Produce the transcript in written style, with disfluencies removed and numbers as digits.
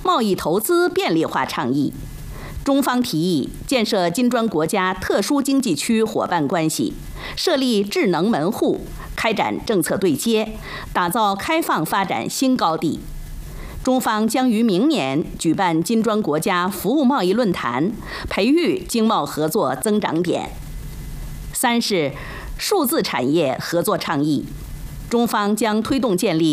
贸易投资便利化倡议。中方提议建设金砖国家特殊经济区伙伴关系，设立智能门户，开展政策对接，打造开放发展新高地。中方将于明年举办金砖国家服务贸易论坛，培育经贸合作增长点。3是数字产业合作倡议，中方将推动建立